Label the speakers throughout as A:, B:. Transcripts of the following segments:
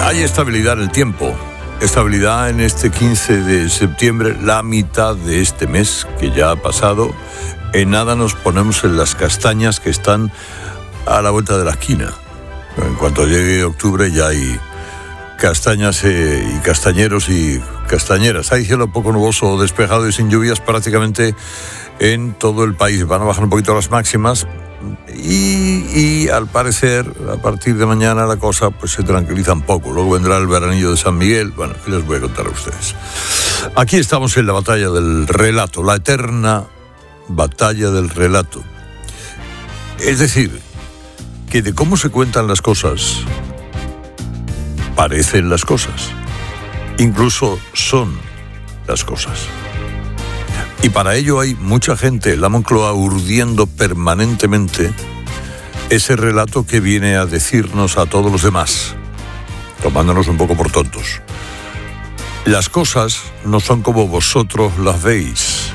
A: Hay estabilidad en el tiempo, estabilidad en este 15 de septiembre, la mitad de este mes que ya ha pasado. En nada nos ponemos en las castañas que están a la vuelta de la esquina. En cuanto llegue octubre ya hay castañas y castañeros y castañeras. Hay cielo poco nuboso, despejado y sin lluvias prácticamente en todo el país. Van a bajar un poquito las máximas y al parecer a partir de mañana la cosa pues se tranquiliza un poco. Luego vendrá el veranillo de San Miguel. Bueno, ¿qué les voy a contar a ustedes? Aquí estamos en la batalla del relato, la eterna batalla del relato. Es decir, que de cómo se cuentan las cosas parecen las cosas, incluso son las cosas. Y para ello hay mucha gente en la Moncloa urdiendo permanentemente ese relato que viene a decirnos a todos los demás, tomándonos un poco por tontos. Las cosas no son como vosotros las veis.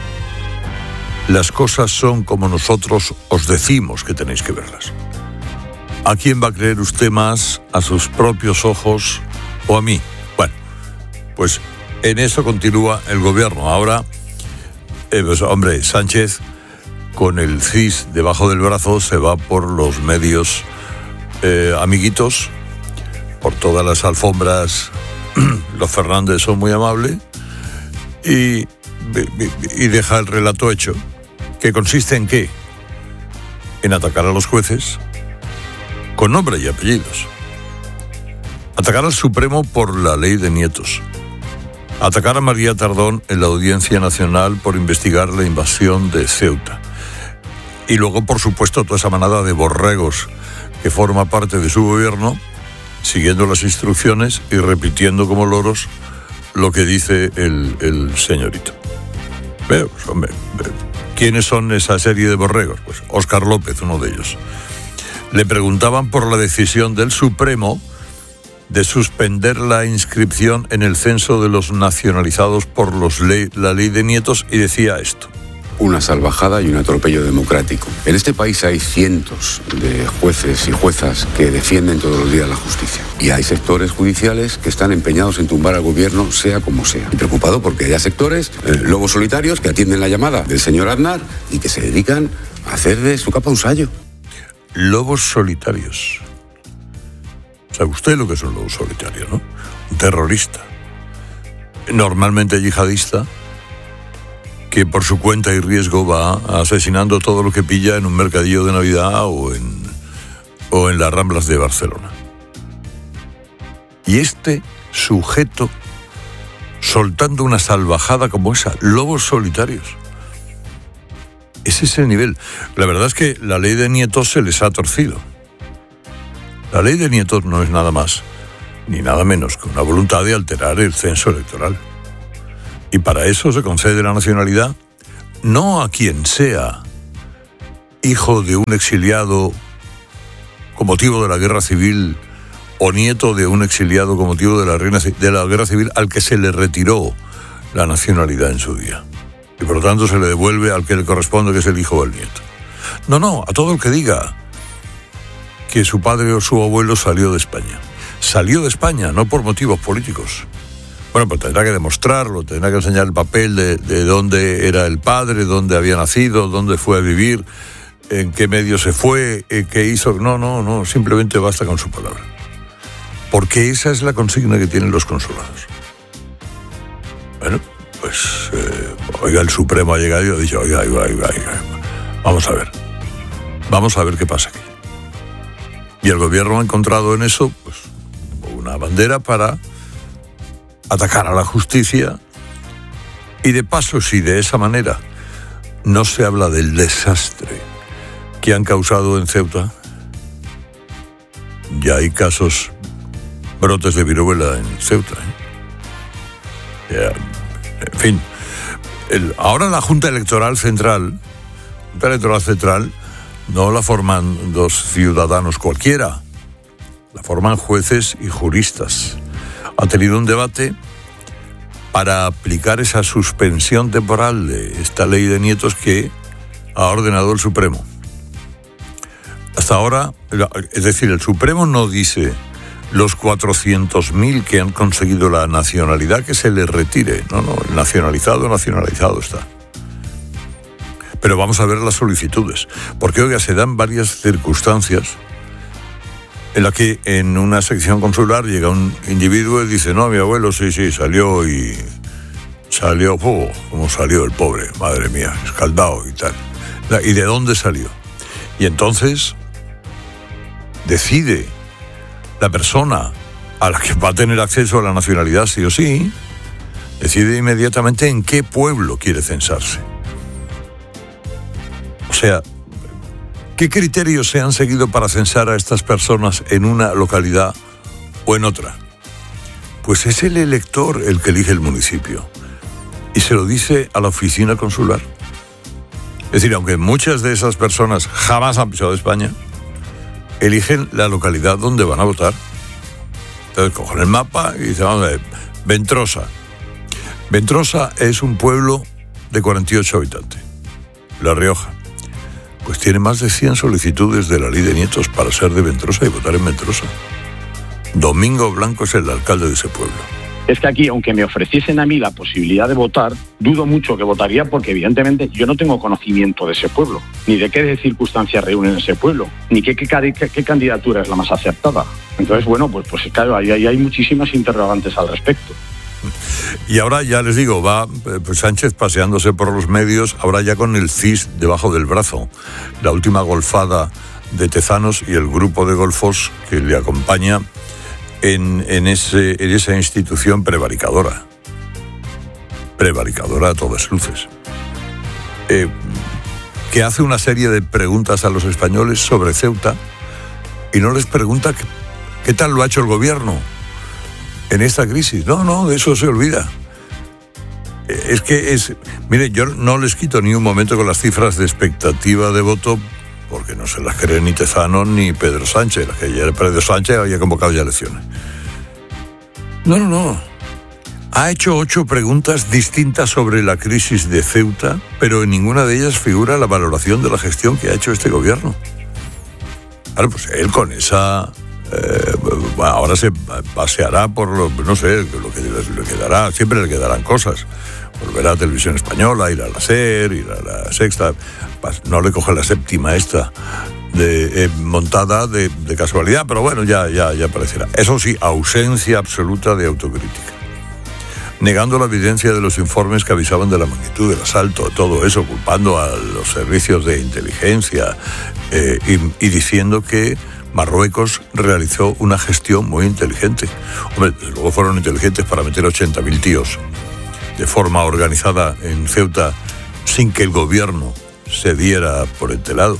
A: Las cosas son como nosotros os decimos que tenéis que verlas. ¿A quién va a creer usted más? ¿A sus propios ojos o a mí? Bueno, pues en eso continúa el gobierno. Ahora, pues, hombre, Sánchez, con el CIS debajo del brazo, se va por los medios amiguitos, por todas las alfombras. Los Fernández son muy amables y deja el relato hecho, que consiste en ¿qué? En atacar a los jueces con nombre y apellidos. Atacar al Supremo por la ley de nietos. Atacar a María Tardón en la Audiencia Nacional por investigar la invasión de Ceuta. Y luego, por supuesto, toda esa manada de borregos que forma parte de su gobierno, siguiendo las instrucciones y repitiendo como loros lo que dice el señorito. Pues, hombre, ¿quiénes son esa serie de borregos? Pues Óscar López, uno de ellos. Le preguntaban por la decisión del Supremo de suspender la inscripción en el censo de los nacionalizados por la ley de nietos y decía esto.
B: Una salvajada y un atropello democrático. En este país hay cientos de jueces y juezas que defienden todos los días la justicia. Y hay sectores judiciales que están empeñados en tumbar al gobierno, sea como sea. Y preocupado porque haya sectores, lobos solitarios, que atienden la llamada del señor Aznar y que se dedican a hacer de su capa un sayo.
A: Lobos solitarios. ¿Sabe usted lo que es un lobo solitario, no? Un terrorista. Normalmente yihadista, que por su cuenta y riesgo va asesinando todo lo que pilla en un mercadillo de Navidad o en las Ramblas de Barcelona. Y este sujeto soltando una salvajada como esa, lobos solitarios. Ese es el nivel. La verdad es que la ley de nietos se les ha torcido. La ley de nietos no es nada más ni nada menos que una voluntad de alterar el censo electoral. Y para eso se concede la nacionalidad no a quien sea hijo de un exiliado con motivo de la guerra civil o nieto de un exiliado con motivo de la guerra civil al que se le retiró la nacionalidad en su día. Y por lo tanto se le devuelve al que le corresponde, que es el hijo o el nieto. No, a todo el que diga que su padre o su abuelo salió de España. Salió de España, no por motivos políticos. Bueno, pues tendrá que demostrarlo, tendrá que enseñar el papel de dónde era el padre, dónde había nacido, dónde fue a vivir, en qué medio se fue, qué hizo. No, simplemente basta con su palabra. Porque esa es la consigna que tienen los consulados. Bueno, pues, oiga, el Supremo ha llegado y ha dicho, oiga, vamos a ver qué pasa aquí. Y el gobierno ha encontrado en eso, pues, una bandera para atacar a la justicia. Y de paso, si de esa manera no se habla del desastre que han causado en Ceuta, ya hay brotes de viruela en Ceuta, En fin, ahora la Junta Electoral Central no la forman dos ciudadanos cualquiera, la forman jueces y juristas. Ha tenido un debate para aplicar esa suspensión temporal de esta ley de nietos que ha ordenado el Supremo. Hasta ahora, es decir, el Supremo no dice los 400.000 que han conseguido la nacionalidad, que se les retire. No, el nacionalizado está. Pero vamos a ver las solicitudes. Porque, oiga, se dan varias circunstancias en la que en una sección consular llega un individuo y dice, no, mi abuelo sí, salió, como salió el pobre, madre mía, escaldado y tal. ¿Y de dónde salió? Y entonces decide la persona a la que va a tener acceso a la nacionalidad sí o sí, decide inmediatamente en qué pueblo quiere censarse. O sea, ¿qué criterios se han seguido para censar a estas personas en una localidad o en otra? Pues es el elector el que elige el municipio y se lo dice a la oficina consular. Es decir, aunque muchas de esas personas jamás han pisado España, eligen la localidad donde van a votar. Entonces cogen el mapa y dicen, vamos a ver, Ventrosa. Ventrosa es un pueblo de 48 habitantes, La Rioja. Pues tiene más de 100 solicitudes de la ley de nietos para ser de Ventrosa y votar en Ventrosa. Domingo Blanco es el alcalde de ese pueblo.
C: Es que aquí, aunque me ofreciesen a mí la posibilidad de votar, dudo mucho que votaría porque evidentemente yo no tengo conocimiento de ese pueblo, ni de qué circunstancias reúnen ese pueblo, ni qué candidatura es la más acertada. Entonces, bueno, pues claro, ahí hay muchísimas interrogantes al respecto.
A: Y ahora ya les digo, va Sánchez paseándose por los medios, ahora ya con el CIS debajo del brazo. La última golfada de Tezanos y el grupo de golfos que le acompaña en esa institución prevaricadora a todas luces, que hace una serie de preguntas a los españoles sobre Ceuta y no les pregunta qué tal lo ha hecho el gobierno en esta crisis. No, de eso se olvida. Mire, yo no les quito ni un momento con las cifras de expectativa de voto, porque no se las cree ni Tezanos ni Pedro Sánchez. Pedro Sánchez había convocado ya elecciones. No. Ha hecho 8 preguntas distintas sobre la crisis de Ceuta, pero en ninguna de ellas figura la valoración de la gestión que ha hecho este gobierno. Claro, pues él con esa... ahora se paseará por lo que le quedará. Siempre le quedarán cosas. Volverá a Televisión Española, ir a la SER, ir a la Sexta. No le coge la séptima esta montada de casualidad, pero bueno, ya aparecerá. Eso sí, ausencia absoluta de autocrítica. Negando la evidencia de los informes que avisaban de la magnitud del asalto, todo eso, culpando a los servicios de inteligencia y diciendo que Marruecos realizó una gestión muy inteligente. Hombre, desde luego fueron inteligentes para meter 80.000 tíos de forma organizada en Ceuta sin que el gobierno se diera por enterado.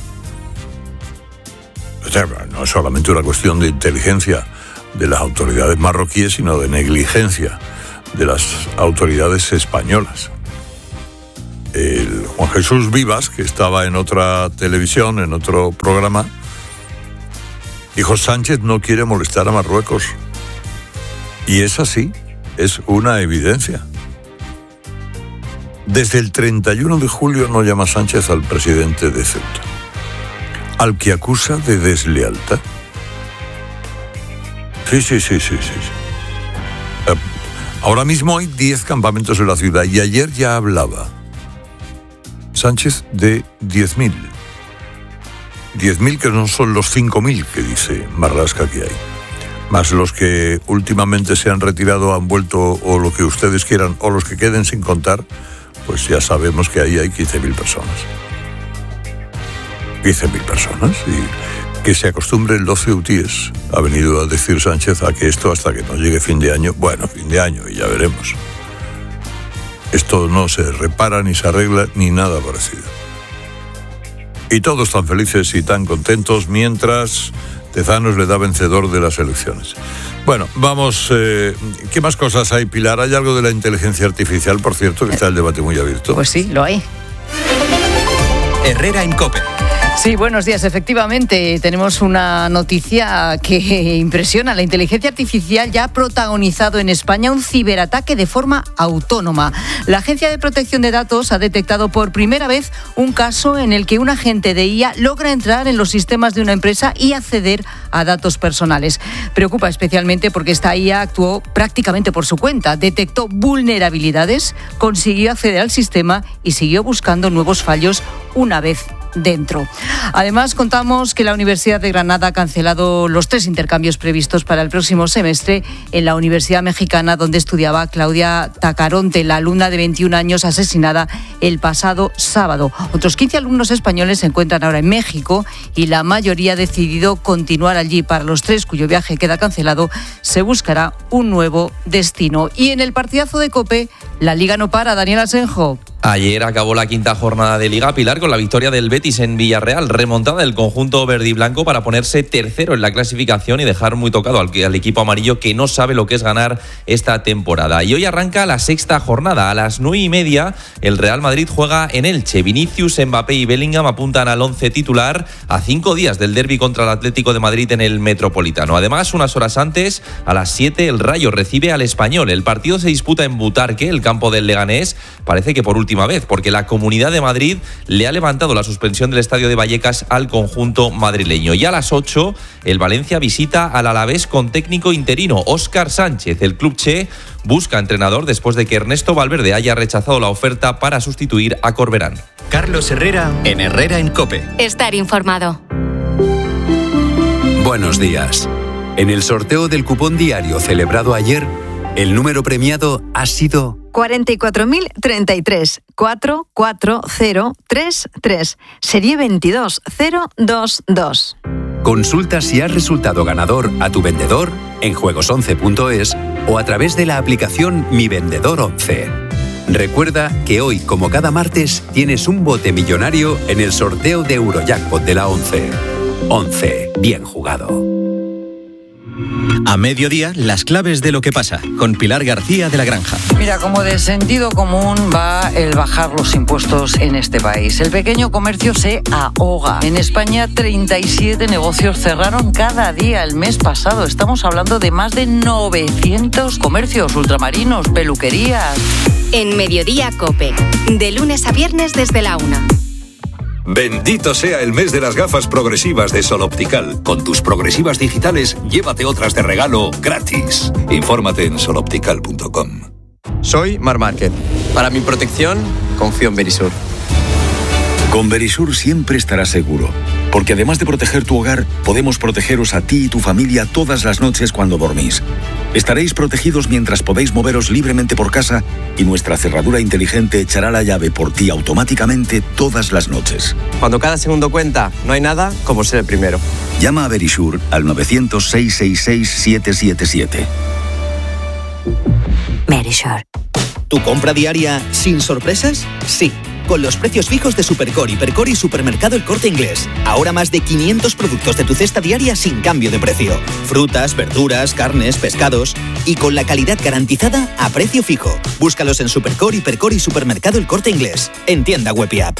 A: O sea, no es solamente una cuestión de inteligencia de las autoridades marroquíes, sino de negligencia de las autoridades españolas. El Juan Jesús Vivas, que estaba en otra televisión, en otro programa, dijo: Sánchez no quiere molestar a Marruecos. Y es así, es una evidencia. Desde el 31 de julio no llama Sánchez al presidente de Ceuta, al que acusa de deslealtad. Sí. Ahora mismo hay 10 campamentos en la ciudad y ayer ya hablaba Sánchez de 10.000. 10.000 que no son los 5.000 que dice Marlaska que hay. Más los que últimamente se han retirado, han vuelto, o lo que ustedes quieran, o los que queden sin contar, pues ya sabemos que ahí hay 15.000 personas. 15.000 personas. Y que se acostumbren los ceutíes, ha venido a decir Sánchez, a que esto hasta que no llegue fin de año, bueno, fin de año, y ya veremos. Esto no se repara, ni se arregla, ni nada parecido. Y todos tan felices y tan contentos mientras Tezanos le da vencedor de las elecciones. Bueno, vamos, ¿qué más cosas hay, Pilar? ¿Hay algo de la inteligencia artificial, por cierto, que está el debate muy abierto?
D: Pues sí, lo hay.
E: Herrera en COPE.
D: Sí, buenos días. Efectivamente, tenemos una noticia que impresiona. La inteligencia artificial ya ha protagonizado en España un ciberataque de forma autónoma. La Agencia de Protección de Datos ha detectado por primera vez un caso en el que un agente de IA logra entrar en los sistemas de una empresa y acceder a datos personales. Preocupa especialmente porque esta IA actuó prácticamente por su cuenta. Detectó vulnerabilidades, consiguió acceder al sistema y siguió buscando nuevos fallos una vez dentro. Además, contamos que la Universidad de Granada ha cancelado los 3 intercambios previstos para el próximo semestre en la Universidad Mexicana, donde estudiaba Claudia Tacaronte, la alumna de 21 años asesinada el pasado sábado. Otros 15 alumnos españoles se encuentran ahora en México y la mayoría ha decidido continuar allí. Para los 3 cuyo viaje queda cancelado, se buscará un nuevo destino. Y en el partidazo de COPE, la Liga no para. Daniel Asenjo.
E: Ayer acabó la 5ª jornada de Liga, Pilar, con la victoria del Betis en Villarreal, remontada del conjunto verde y blanco para ponerse tercero en la clasificación y dejar muy tocado al equipo amarillo, que no sabe lo que es ganar esta temporada. Y hoy arranca la 6ª jornada. A las 9:30 el Real Madrid juega en Elche. Vinicius, Mbappé y Bellingham apuntan al 11 titular a 5 días del derbi contra el Atlético de Madrid en el Metropolitano. Además, unas horas antes, a las 7, el Rayo recibe al Español. El partido se disputa en Butarque, el campo del Leganés. Parece que por última vez, porque la Comunidad de Madrid le ha levantado la suspensión del estadio de Vallecas al conjunto madrileño. Y a las 8, el Valencia visita al Alavés con técnico interino, Óscar Sánchez. El club Che busca entrenador después de que Ernesto Valverde haya rechazado la oferta para sustituir a Corberán.
F: Carlos Herrera en Herrera en COPE.
G: Estar informado.
F: Buenos días. En el sorteo del cupón diario celebrado ayer, el número premiado ha sido
H: 44.033 44033, serie 22022.
F: Consulta si has resultado ganador a tu vendedor en juegos11.es o a través de la aplicación Mi Vendedor 11. Recuerda que hoy, como cada martes, tienes un bote millonario en el sorteo de Eurojackpot de la 11. 11. Bien jugado.
I: A mediodía, las claves de lo que pasa, con Pilar García de la Granja.
D: Mira, como de sentido común va el bajar los impuestos en este país. El pequeño comercio se ahoga. En España, 37 negocios cerraron cada día el mes pasado. Estamos hablando de más de 900 comercios, ultramarinos, peluquerías.
G: En Mediodía COPE, de lunes a viernes desde la 1.
J: Bendito sea el mes de las gafas progresivas de Sol Optical. Con tus progresivas digitales, llévate otras de regalo gratis. Infórmate en soloptical.com.
K: Soy Mar Márquez. Para mi protección, confío en Verisur.
L: Con Verisur siempre estarás seguro, porque además de proteger tu hogar, podemos protegeros a ti y tu familia todas las noches cuando dormís. Estaréis protegidos mientras podéis moveros libremente por casa y nuestra cerradura inteligente echará la llave por ti automáticamente todas las noches.
K: Cuando cada segundo cuenta, no hay nada como ser el primero.
L: Llama a Verisur al 900-666-777.
H: Verisur.
I: ¿Tu compra diaria sin sorpresas? Sí. Con los precios fijos de Supercore, Hipercor y Supermercado El Corte Inglés. Ahora más de 500 productos de tu cesta diaria sin cambio de precio. Frutas, verduras, carnes, pescados. Y con la calidad garantizada a precio fijo. Búscalos en Supercore, Hipercor y Supermercado El Corte Inglés. En tienda web y app.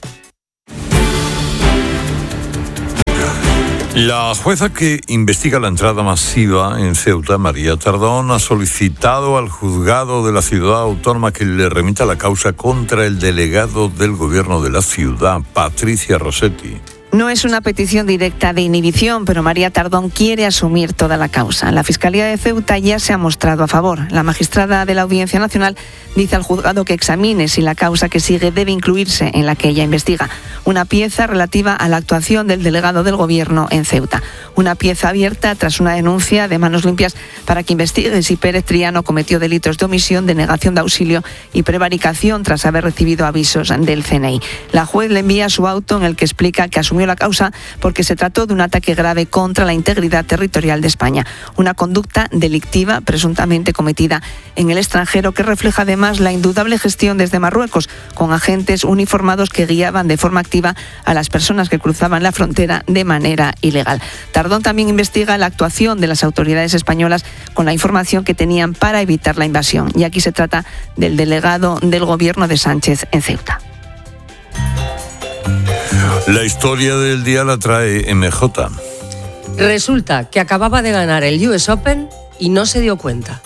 A: La jueza que investiga la entrada masiva en Ceuta, María Tardón, ha solicitado al juzgado de la ciudad autónoma que le remita la causa contra el delegado del gobierno de la ciudad, Patricia Rossetti.
H: No es una petición directa de inhibición, pero María Tardón quiere asumir toda la causa. La Fiscalía de Ceuta ya se ha mostrado a favor. La magistrada de la Audiencia Nacional dice al juzgado que examine si la causa que sigue debe incluirse en la que ella investiga. Una pieza relativa a la actuación del delegado del Gobierno en Ceuta. Una pieza abierta tras una denuncia de Manos Limpias para que investigue si Pérez Triano cometió delitos de omisión, denegación de auxilio y prevaricación tras haber recibido avisos del CNI. La juez le envía su auto en el que explica que asumió la causa porque se trató de un ataque grave contra la integridad territorial de España. Una conducta delictiva presuntamente cometida en el extranjero que refleja además la indudable gestión desde Marruecos con agentes uniformados que guiaban de forma activa a las personas que cruzaban la frontera de manera ilegal. Tardón también investiga la actuación de las autoridades españolas con la información que tenían para evitar la invasión. Y aquí se trata del delegado del Gobierno de Sánchez en Ceuta.
A: La historia del día la trae MJ.
M: Resulta que acababa de ganar el US Open y no se dio cuenta.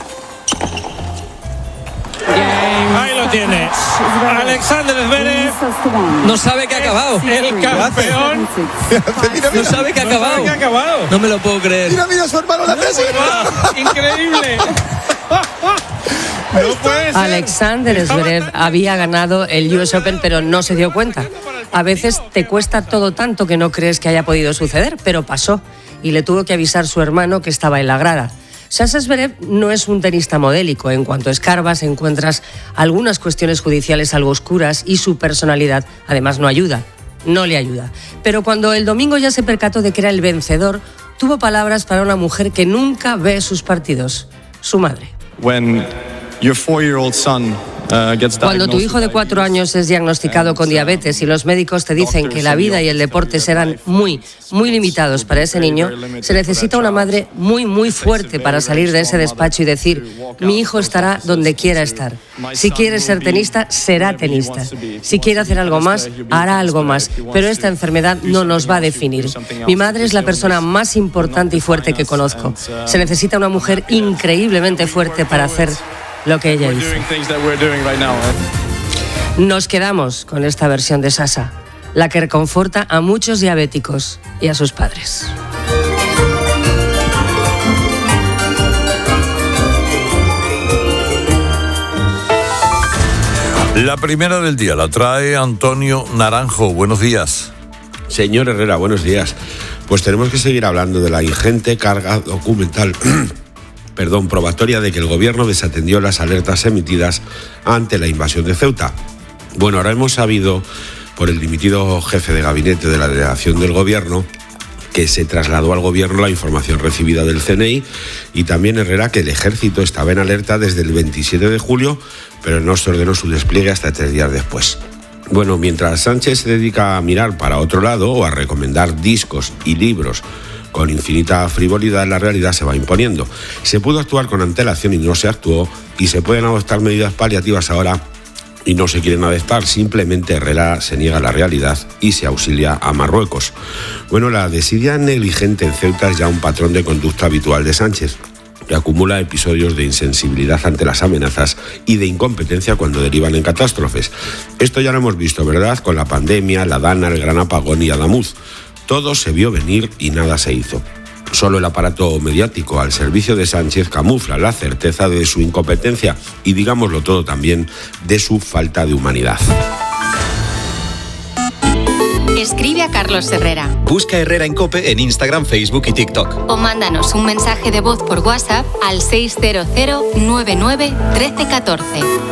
N: Ahí lo tiene. Alexander Zverev
K: No sabe que ha acabado.
N: el campeón.
K: No sabe que ha acabado. No me lo puedo creer.
O: Mira, su hermano la hace.
N: Increíble. No puede ser.
M: Alexander Zverev había ganado el US Open, pero no se dio cuenta. A veces te cuesta todo tanto que no crees que haya podido suceder, pero pasó. Y le tuvo que avisar su hermano que estaba en la grada. Sasha Zverev no es un tenista modélico. En cuanto escarbas encuentras algunas cuestiones judiciales algo oscuras y su personalidad además no le ayuda. Pero cuando el domingo ya se percató de que era el vencedor, tuvo palabras para una mujer que nunca ve sus partidos, su madre. Cuando tu hijo de 4 años es diagnosticado con diabetes y los médicos te dicen que la vida y el deporte serán muy, muy limitados para ese niño, se necesita una madre muy, muy fuerte para salir de ese despacho y decir: mi hijo estará donde quiera estar. Si quiere ser tenista, será tenista. Si quiere hacer algo más, hará algo más. Pero esta enfermedad no nos va a definir. Mi madre es la persona más importante y fuerte que conozco. Se necesita una mujer increíblemente fuerte para hacer lo que ella hizo. Nos quedamos con esta versión de Sasha, la que reconforta a muchos diabéticos y a sus padres.
A: La primera del día la trae Antonio Naranjo. Buenos días.
P: Señor Herrera, buenos días. Pues tenemos que seguir hablando de la ingente carga documental probatoria de que el gobierno desatendió las alertas emitidas ante la invasión de Ceuta. Bueno, ahora hemos sabido por el dimitido jefe de gabinete de la delegación del gobierno que se trasladó al gobierno la información recibida del CNI, y también, Herrera, que el ejército estaba en alerta desde el 27 de julio, pero no se ordenó su despliegue hasta 3 días después. Bueno, mientras Sánchez se dedica a mirar para otro lado o a recomendar discos y libros con infinita frivolidad, la realidad se va imponiendo. Se pudo actuar con antelación y no se actuó, y se pueden adoptar medidas paliativas ahora y no se quieren adoptar. Simplemente Herrera se niega a la realidad y se auxilia a Marruecos. Bueno, la desidia negligente en Ceuta es ya un patrón de conducta habitual de Sánchez, que acumula episodios de insensibilidad ante las amenazas y de incompetencia cuando derivan en catástrofes. Esto ya lo hemos visto, ¿verdad? Con la pandemia, la Dana, el gran apagón y Adamuz. Todo se vio venir y nada se hizo. Solo el aparato mediático al servicio de Sánchez camufla la certeza de su incompetencia y, digámoslo todo también, de su falta de humanidad.
G: Escribe a Carlos Herrera.
Q: Busca Herrera en COPE en Instagram, Facebook y TikTok.
G: O mándanos un mensaje de voz por WhatsApp al 600 99 13 14.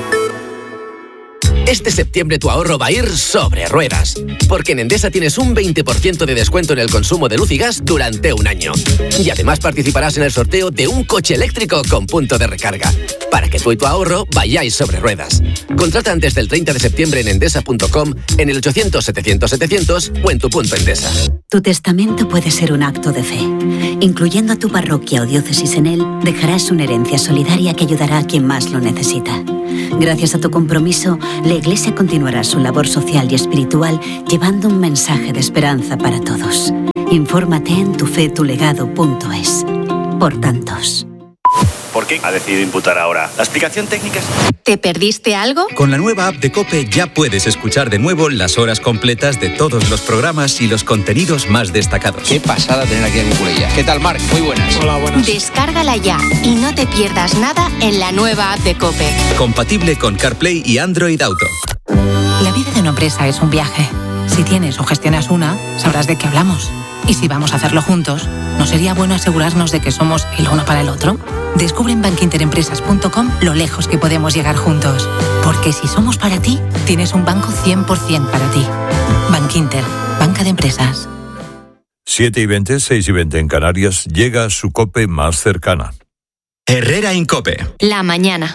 R: Este septiembre tu ahorro va a ir sobre ruedas, porque en Endesa tienes un 20% de descuento en el consumo de luz y gas durante un año. Y además participarás en el sorteo de un coche eléctrico con punto de recarga, para que tú y tu ahorro vayáis sobre ruedas. Contrata antes del 30 de septiembre en endesa.com, en el 800-700-700 o en tu punto Endesa.
S: Tu testamento puede ser un acto de fe. Incluyendo a tu parroquia o diócesis en él, dejarás una herencia solidaria que ayudará a quien más lo necesita. Gracias a tu compromiso, la Iglesia continuará su labor social y espiritual llevando un mensaje de esperanza para todos. Infórmate en tufetulegado.es. Por tantos.
T: ¿Por qué ha decidido imputar ahora? ¿La explicación técnica es...?
G: ¿Te perdiste algo?
F: Con la nueva app de COPE ya puedes escuchar de nuevo las horas completas de todos los programas y los contenidos más destacados.
K: Qué pasada tener aquí a Nicolella. ¿Qué tal, Marc? Muy buenas.
N: Hola, buenas.
G: Descárgala ya y no te pierdas nada en la nueva app de COPE.
F: Compatible con CarPlay y Android Auto.
U: La vida de una empresa es un viaje. Si tienes o gestionas una, sabrás de qué hablamos. Y si vamos a hacerlo juntos, ¿no sería bueno asegurarnos de que somos el uno para el otro? Descubre en bankinterempresas.com lo lejos que podemos llegar juntos. Porque si somos para ti, tienes un banco 100% para ti. Bankinter, banca de empresas.
A: 7:20, 6:20 en Canarias, llega su COPE más cercana.
F: Herrera en COPE.
G: La mañana.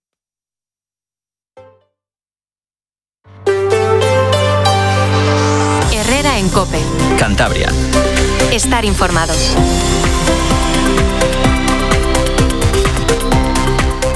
G: Herrera en COPE.
F: Cantabria.
G: Estar informado.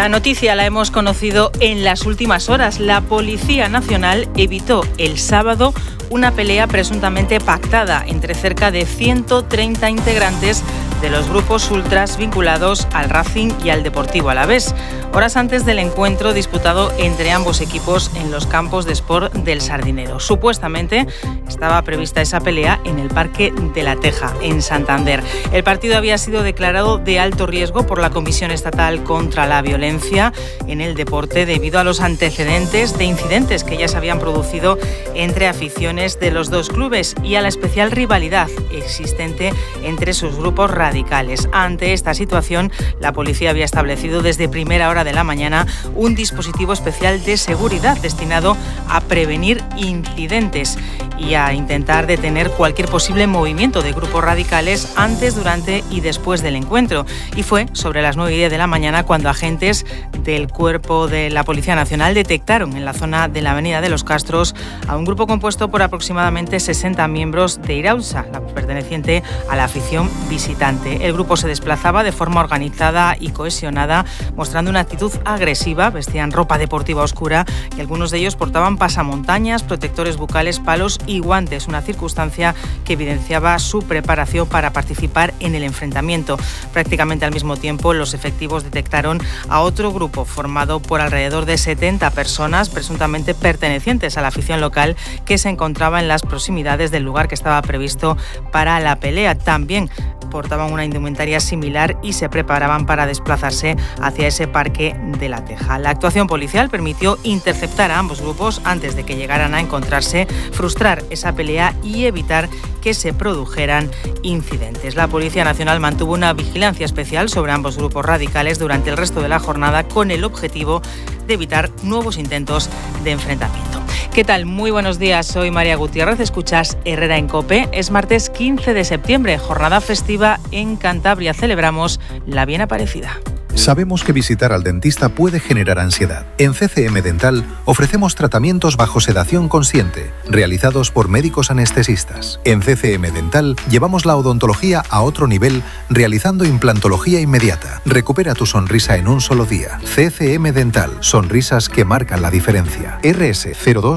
O: La noticia la hemos conocido en las últimas horas. La Policía Nacional evitó el sábado una pelea presuntamente pactada entre cerca de 130 integrantes de los grupos ultras vinculados al Racing y al Deportivo Alavés, horas antes del encuentro disputado entre ambos equipos en los campos de Sport del Sardinero. Supuestamente estaba prevista esa pelea en el Parque de la Teja, en Santander. El partido había sido declarado de alto riesgo por la Comisión Estatal contra la Violencia en el Deporte debido a los antecedentes de incidentes que ya se habían producido entre aficiones de los dos clubes y a la especial rivalidad existente entre sus grupos radicales. Ante esta situación, la policía había establecido desde primera hora de la mañana un dispositivo especial de seguridad destinado a prevenir incidentes y a intentar detener cualquier posible movimiento de grupos radicales antes, durante y después del encuentro. Y fue sobre las 9:10 de la mañana cuando agentes del Cuerpo de la Policía Nacional detectaron en la zona de la Avenida de los Castros a un grupo compuesto por aproximadamente 60 miembros de Irausa, perteneciente a la afición visitante. El grupo se desplazaba de forma organizada y cohesionada, mostrando una actitud agresiva, vestían ropa deportiva oscura y algunos de ellos portaban pasamontañas, protectores bucales, palos y guantes, una circunstancia que evidenciaba su preparación para participar en el enfrentamiento. Prácticamente al mismo tiempo, los efectivos detectaron a otro grupo formado por alrededor de 70 personas, presuntamente pertenecientes a la afición local, que se encontraba en las proximidades del lugar que estaba previsto para la pelea. También portaban una indumentaria similar y se preparaban para desplazarse hacia ese Parque de la Teja. La actuación policial permitió interceptar a ambos grupos antes de que llegaran a encontrarse, frustrar esa pelea y evitar que se produjeran incidentes. La Policía Nacional mantuvo una vigilancia especial sobre ambos grupos radicales durante el resto de la jornada con el objetivo de evitar nuevos intentos de enfrentamiento. ¿Qué tal? Muy buenos días, soy María Gutiérrez, escuchas Herrera en COPE. Es martes 15 de septiembre, jornada festiva en Cantabria. Celebramos la Bien Aparecida.
V: Sabemos que visitar al dentista puede generar ansiedad. En CCM Dental ofrecemos tratamientos bajo sedación consciente, realizados por médicos anestesistas. En CCM Dental llevamos la odontología a otro nivel, realizando implantología inmediata. Recupera tu sonrisa en un solo día. CCM Dental, sonrisas que marcan la diferencia. RS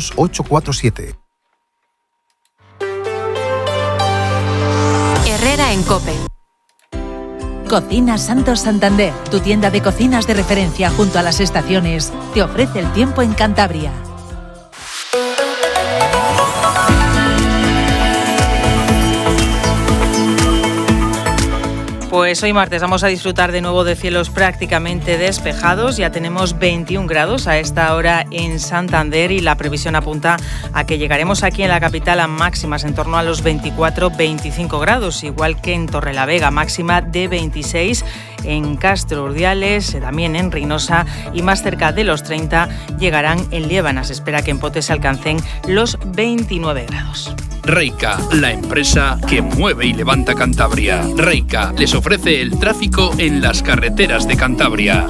V: 02847.
U: Herrera en COPE.
W: Cocina Santos Santander, tu tienda de cocinas de referencia junto a las estaciones, te ofrece el tiempo en Cantabria.
O: Pues hoy martes vamos a disfrutar de nuevo de cielos prácticamente despejados. Ya tenemos 21 grados a esta hora en Santander y la previsión apunta a que llegaremos aquí en la capital a máximas en torno a los 24-25 grados, igual que en Torrelavega, máxima de 26, en Castro Urdiales, también en Reynosa y más cerca de los 30 llegarán en Liébana. Se espera que en Potes se alcancen los 29 grados.
X: Reica, la empresa que mueve y levanta Cantabria. Reica les ofrece el tráfico en las carreteras de Cantabria.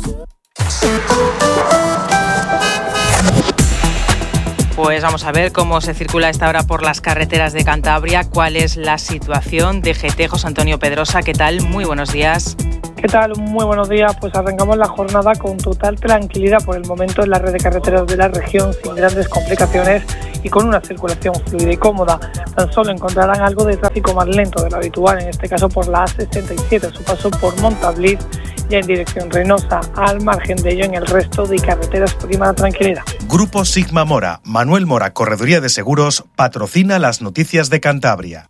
O: Pues vamos a ver cómo se circula a esta hora por las carreteras de Cantabria, cuál es la situación de GT. José Antonio Pedrosa, ¿qué tal? Muy buenos días.
Y: ¿Qué tal? Muy buenos días. Pues arrancamos la jornada con total tranquilidad por el momento en la red de carreteras de la región, sin grandes complicaciones y con una circulación fluida y cómoda. Tan solo encontrarán algo de tráfico más lento de lo habitual, en este caso por la A67, a su paso por Montabliz, ya en dirección Reynosa. Al margen de ello, en el resto de carreteras prima tranquilidad.
Z: Grupo Sigma Mora, Manuel Mora, Correduría de Seguros, patrocina las noticias de Cantabria.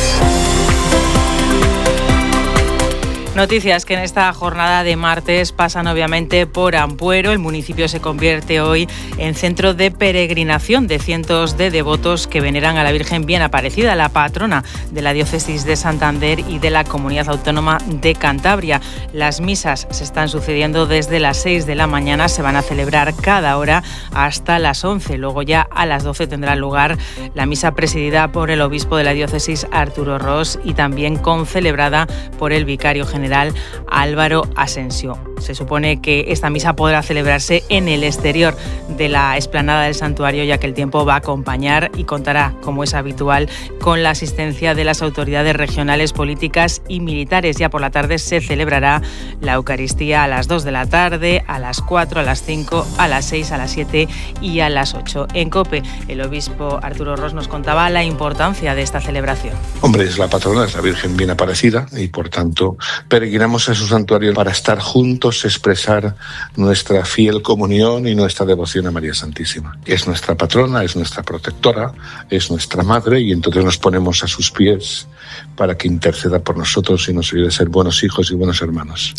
O: Noticias que en esta jornada de martes pasan obviamente por Ampuero. El municipio se convierte hoy en centro de peregrinación de cientos de devotos que veneran a la Virgen Bien Aparecida, la patrona de la diócesis de Santander y de la Comunidad Autónoma de Cantabria. Las misas se están sucediendo desde las 6 de la mañana, se van a celebrar cada hora hasta las 11. Luego ya a las 12 tendrá lugar la misa presidida por el obispo de la diócesis, Arturo Ros, y también concelebrada por el vicario general Álvaro Asensio. se supone que esta misa podrá celebrarse en el exterior de la explanada del santuario, ya que el tiempo va a acompañar y contará, como es habitual, con la asistencia de las autoridades regionales, políticas y militares. Ya por la tarde se celebrará la Eucaristía a las 2 de la tarde, a las 4, a las 5, a las 6, a las 7 y a las 8. En COPE, el obispo Arturo Ros nos contaba la importancia de esta celebración.
B: Hombre, es la patrona, es la Virgen bien aparecida y por tanto peregrinamos a su santuario para estar juntos, expresar nuestra fiel comunión y nuestra devoción a María Santísima. Es nuestra patrona, es nuestra protectora, es nuestra madre y entonces nos ponemos a sus pies para que interceda por nosotros y nos ayude a ser buenos hijos y buenos hermanos.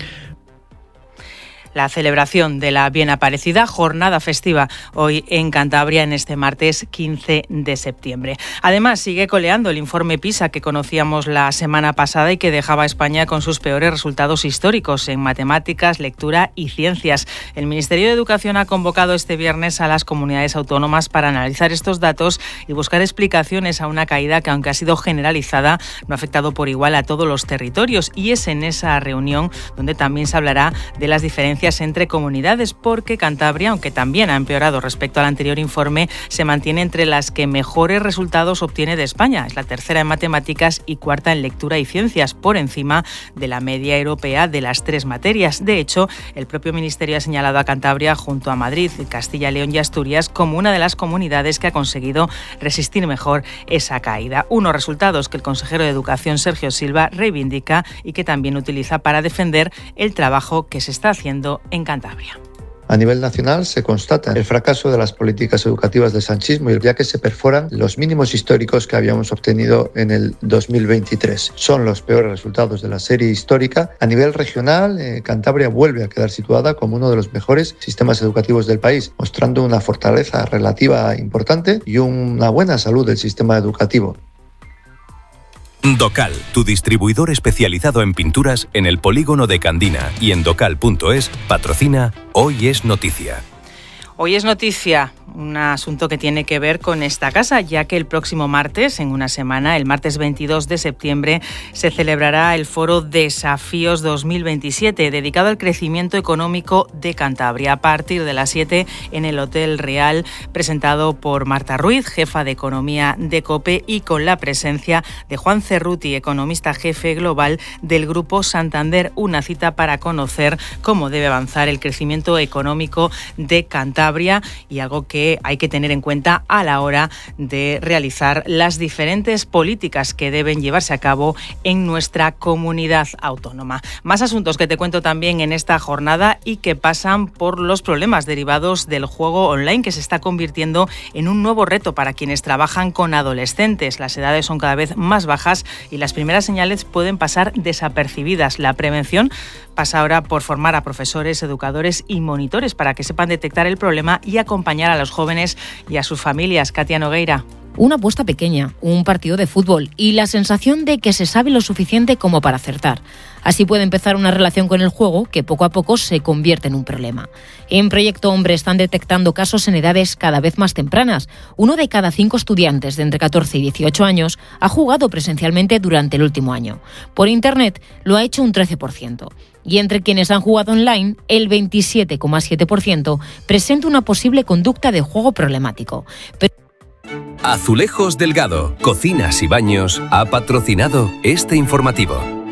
O: La celebración de la Bien Aparecida, jornada festiva hoy en Cantabria en este martes 15 de septiembre. Además, sigue coleando el informe PISA que conocíamos la semana pasada y que dejaba a España con sus peores resultados históricos en matemáticas, lectura y ciencias. El Ministerio de Educación ha convocado este viernes a las comunidades autónomas para analizar estos datos y buscar explicaciones a una caída que, aunque ha sido generalizada, no ha afectado por igual a todos los territorios. Y es en esa reunión donde también se hablará de las diferencias entre comunidades, porque Cantabria, aunque también ha empeorado respecto al anterior informe, se mantiene entre las que mejores resultados obtiene de España. Es la tercera en matemáticas y cuarta en lectura y ciencias, por encima de la media europea de las 3 materias. De hecho, el propio Ministerio ha señalado a Cantabria junto a Madrid, Castilla, León y Asturias como una de las comunidades que ha conseguido resistir mejor esa caída. Unos resultados que el consejero de Educación, Sergio Silva, reivindica y que también utiliza para defender el trabajo que se está haciendo en Cantabria.
C: A nivel nacional se constata el fracaso de las políticas educativas del sanchismo, ya que se perforan los mínimos históricos que habíamos obtenido en el 2023. Son los peores resultados de la serie histórica. A nivel regional, Cantabria vuelve a quedar situada como uno de los mejores sistemas educativos del país, mostrando una fortaleza relativa importante y una buena salud del sistema educativo.
D: Docal, tu distribuidor especializado en pinturas en el polígono de Candina y en docal.es, patrocina Hoy es Noticia.
O: Hoy es noticia un asunto que tiene que ver con esta casa, ya que el próximo martes, en una semana, el martes 22 de septiembre, se celebrará el foro Desafíos 2027, dedicado al crecimiento económico de Cantabria, a partir de las 7 en el Hotel Real, presentado por Marta Ruiz, jefa de Economía de COPE, y con la presencia de Juan Cerruti, economista jefe global del Grupo Santander. Una cita para conocer cómo debe avanzar el crecimiento económico de Cantabria y algo que hay que tener en cuenta a la hora de realizar las diferentes políticas que deben llevarse a cabo en nuestra comunidad autónoma. Más asuntos que te cuento también en esta jornada y que pasan por los problemas derivados del juego online, que se está convirtiendo en un nuevo reto para quienes trabajan con adolescentes. Las edades son cada vez más bajas y las primeras señales pueden pasar desapercibidas. La prevención pasa ahora por formar a profesores, educadores y monitores para que sepan detectar el problema y acompañar a los jóvenes y a sus familias. Katia Nogueira.
E: Una apuesta pequeña, un partido de fútbol y la sensación de que se sabe lo suficiente como para acertar. Así puede empezar una relación con el juego que poco a poco se convierte en un problema. En Proyecto Hombre están detectando casos en edades cada vez más tempranas. 1 de cada 5 estudiantes de entre 14 y 18 años ha jugado presencialmente durante el último año. Por Internet lo ha hecho un 13%. Y entre quienes han jugado online, el 27,7% presenta una posible conducta de juego problemático.
F: Azulejos Delgado, Cocinas y Baños, ha patrocinado este informativo.